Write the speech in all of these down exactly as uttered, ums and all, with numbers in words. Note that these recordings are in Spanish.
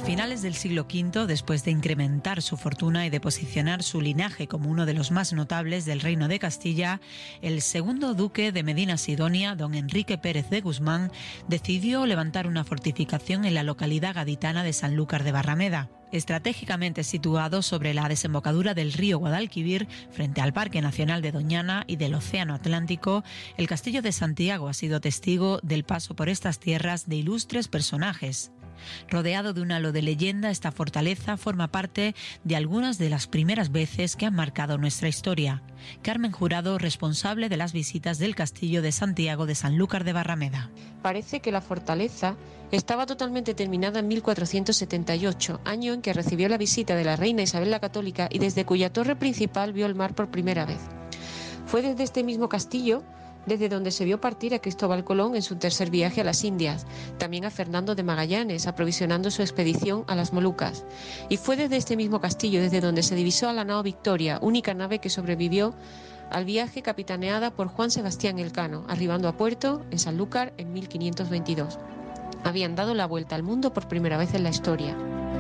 finales del siglo quinto, después de incrementar su fortuna y de posicionar su linaje como uno de los más notables del Reino de Castilla, el segundo duque de Medina Sidonia, don Enrique Pérez de Guzmán, decidió levantar una fortificación en la localidad gaditana de Sanlúcar de Barrameda. Estratégicamente situado sobre la desembocadura del río Guadalquivir, frente al Parque Nacional de Doñana y del Océano Atlántico, el Castillo de Santiago ha sido testigo del paso por estas tierras de ilustres personajes. Rodeado de un halo de leyenda, esta fortaleza forma parte de algunas de las primeras veces que han marcado nuestra historia. Carmen Jurado, responsable de las visitas del Castillo de Santiago de Sanlúcar de Barrameda. Parece que la fortaleza estaba totalmente terminada en mil cuatrocientos setenta y ocho, año en que recibió la visita de la reina Isabel la Católica y desde cuya torre principal vio el mar por primera vez. Fue desde este mismo castillo desde donde se vio partir a Cristóbal Colón en su tercer viaje a las Indias, también a Fernando de Magallanes, aprovisionando su expedición a las Molucas. Y fue desde este mismo castillo desde donde se divisó a la nao Victoria, única nave que sobrevivió al viaje capitaneada por Juan Sebastián Elcano, arribando a puerto en Sanlúcar en mil quinientos veintidós. Habían dado la vuelta al mundo por primera vez en la historia.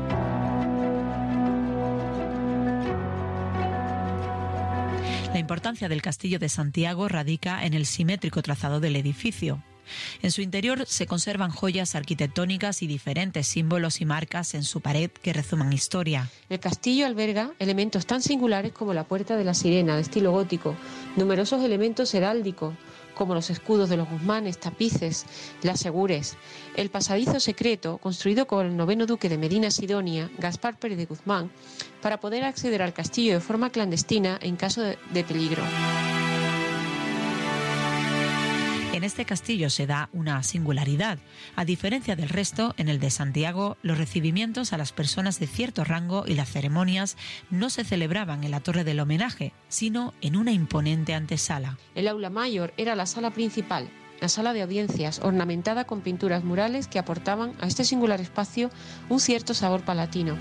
La importancia del Castillo de Santiago radica en el simétrico trazado del edificio. En su interior se conservan joyas arquitectónicas y diferentes símbolos y marcas en su pared que resuman historia. El castillo alberga elementos tan singulares como la Puerta de la Sirena, de estilo gótico, numerosos elementos heráldicos, como los escudos de los Guzmanes, tapices, las segures, el pasadizo secreto construido por el noveno duque de Medina Sidonia, Gaspar Pérez de Guzmán, para poder acceder al castillo de forma clandestina en caso de, de peligro. En este castillo se da una singularidad. A diferencia del resto, en el de Santiago, los recibimientos a las personas de cierto rango y las ceremonias no se celebraban en la torre del homenaje, sino en una imponente antesala. El aula mayor era la sala principal, la sala de audiencias, ornamentada con pinturas murales que aportaban a este singular espacio un cierto sabor palatino.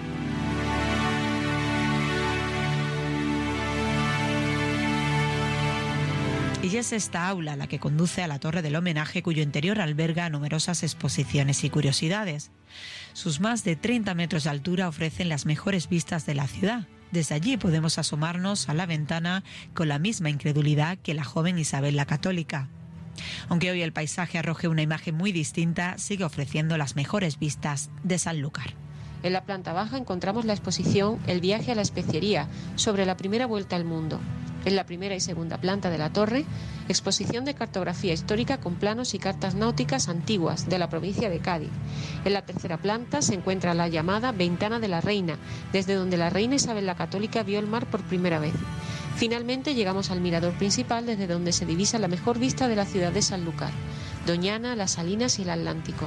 Y es esta aula la que conduce a la Torre del Homenaje, cuyo interior alberga numerosas exposiciones y curiosidades. Sus más de treinta metros de altura ofrecen las mejores vistas de la ciudad. Desde allí podemos asomarnos a la ventana con la misma incredulidad que la joven Isabel la Católica. Aunque hoy el paisaje arroje una imagen muy distinta, sigue ofreciendo las mejores vistas de Sanlúcar. En la planta baja encontramos la exposición El viaje a la especiería, sobre la primera vuelta al mundo. En la primera y segunda planta de la torre, exposición de cartografía histórica con planos y cartas náuticas antiguas de la provincia de Cádiz. En la tercera planta se encuentra la llamada Ventana de la Reina, desde donde la reina Isabel la Católica vio el mar por primera vez. Finalmente llegamos al mirador principal, desde donde se divisa la mejor vista de la ciudad de Sanlúcar, Doñana, Las Salinas y el Atlántico.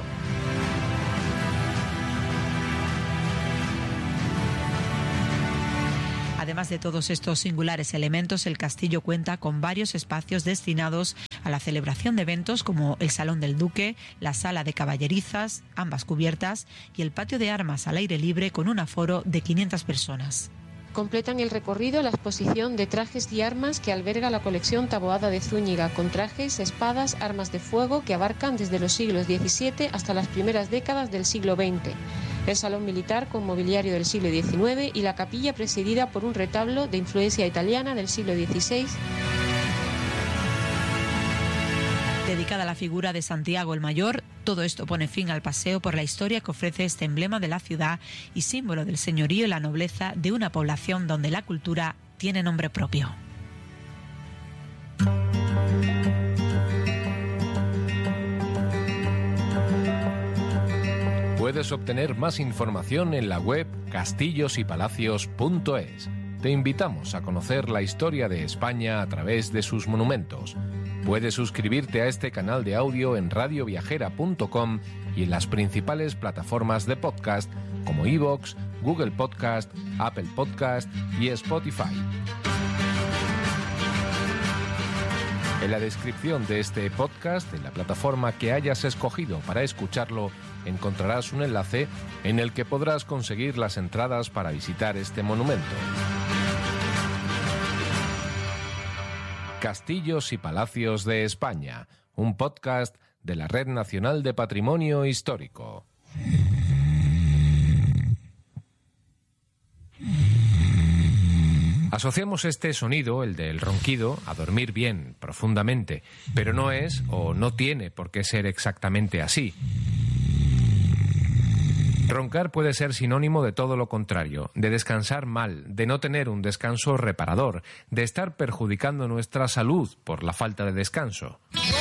Además de todos estos singulares elementos, el castillo cuenta con varios espacios destinados a la celebración de eventos como el Salón del Duque, la Sala de Caballerizas, ambas cubiertas, y el patio de armas al aire libre con un aforo de quinientas personas. Completan el recorrido la exposición de trajes y armas que alberga la colección Taboada de Zúñiga, con trajes, espadas, armas de fuego que abarcan desde los siglos diecisiete hasta las primeras décadas del siglo veinte. El salón militar con mobiliario del siglo diecinueve y la capilla presidida por un retablo de influencia italiana del siglo dieciséis. Dedicada a la figura de Santiago el Mayor, todo esto pone fin al paseo por la historia que ofrece este emblema de la ciudad y símbolo del señorío y la nobleza de una población donde la cultura tiene nombre propio. Puedes obtener más información en la web castillos y palacios punto es. Te invitamos a conocer la historia de España a través de sus monumentos. Puedes suscribirte a este canal de audio en radio viajera punto com y en las principales plataformas de podcast como iVoox, Google Podcast, Apple Podcast y Spotify. En la descripción de este podcast, en la plataforma que hayas escogido para escucharlo, encontrarás un enlace en el que podrás conseguir las entradas para visitar este monumento. Castillos y Palacios de España, un podcast de la Red Nacional de Patrimonio Histórico. Asociamos este sonido, el del ronquido, a dormir bien, profundamente, pero no es o no tiene por qué ser exactamente así. Roncar puede ser sinónimo de todo lo contrario, de descansar mal, de no tener un descanso reparador, de estar perjudicando nuestra salud por la falta de descanso.